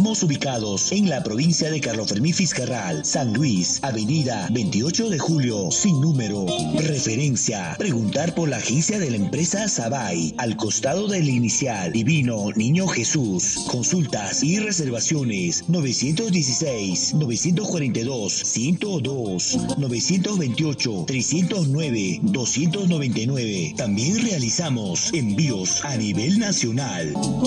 Estamos ubicados en la provincia de Carlos Fermín Fiscarral, San Luis, avenida 28 de julio, sin número. Referencia: preguntar por la agencia de la empresa Sabay, al costado del inicial Divino Niño Jesús. Consultas y reservaciones 916-942-102, 928-309-299. También realizamos envíos a nivel nacional.